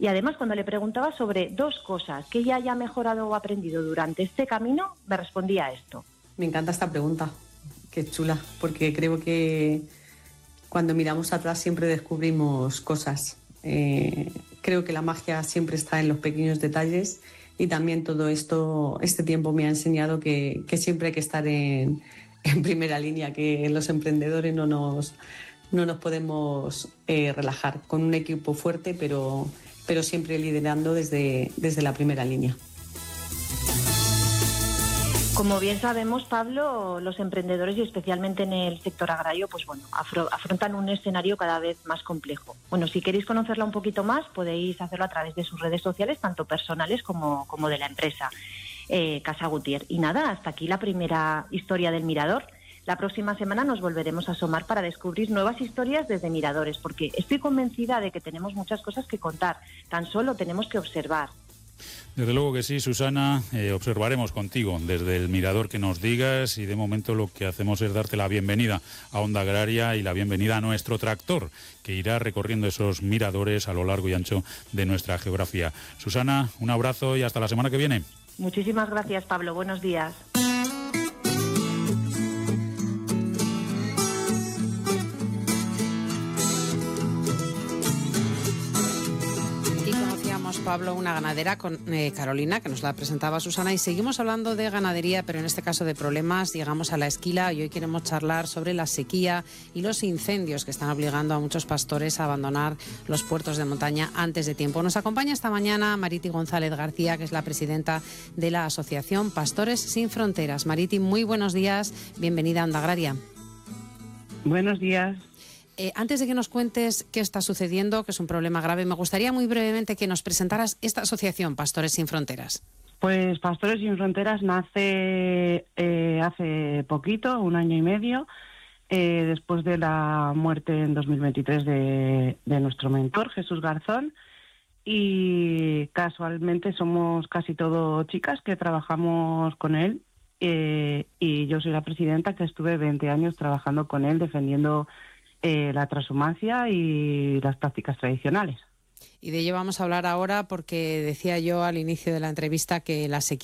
Y además, cuando le preguntaba sobre 2 cosas que ella haya mejorado o aprendido durante este camino, me respondía esto. Me encanta esta pregunta, qué chula, porque creo que cuando miramos atrás siempre descubrimos cosas. Creo que la magia siempre está en los pequeños detalles y también todo esto, este tiempo me ha enseñado que siempre hay que estar en primera línea, que los emprendedores no nos podemos relajar, con un equipo fuerte, pero siempre liderando desde la primera línea. Como bien sabemos, Pablo, los emprendedores y especialmente en el sector agrario, pues bueno, afrontan un escenario cada vez más complejo. Bueno, si queréis conocerla un poquito más, podéis hacerlo a través de sus redes sociales, tanto personales como de la empresa, Casa Gutiérrez. Y nada, hasta aquí la primera historia del Mirador. La próxima semana nos volveremos a asomar para descubrir nuevas historias desde miradores, porque estoy convencida de que tenemos muchas cosas que contar, tan solo tenemos que observar. Desde luego que sí, Susana, observaremos contigo desde el mirador que nos digas y de momento lo que hacemos es darte la bienvenida a Onda Agraria y la bienvenida a nuestro tractor que irá recorriendo esos miradores a lo largo y ancho de nuestra geografía. Susana, un abrazo y hasta la semana que viene. Muchísimas gracias, Pablo. Buenos días. Pablo, una ganadera con Carolina, que nos la presentaba Susana, y seguimos hablando de ganadería, pero en este caso de problemas. Llegamos a La Esquila y hoy queremos charlar sobre la sequía y los incendios que están obligando a muchos pastores a abandonar los puertos de montaña antes de tiempo. Nos acompaña esta mañana Mariti González García, que es la presidenta de la Asociación Pastores Sin Fronteras. Mariti, muy buenos días, bienvenida a Onda Agraria. Buenos días. Antes de que nos cuentes qué está sucediendo, que es un problema grave, me gustaría muy brevemente que nos presentaras esta asociación, Pastores Sin Fronteras. Pues Pastores Sin Fronteras nace hace poquito, 1 año y medio, después de la muerte en 2023 de nuestro mentor, Jesús Garzón, y casualmente somos casi todo chicas que trabajamos con él, y yo soy la presidenta, que estuve 20 años trabajando con él defendiendo la transhumancia y las prácticas tradicionales. Y de ello vamos a hablar ahora porque decía yo al inicio de la entrevista que la sequía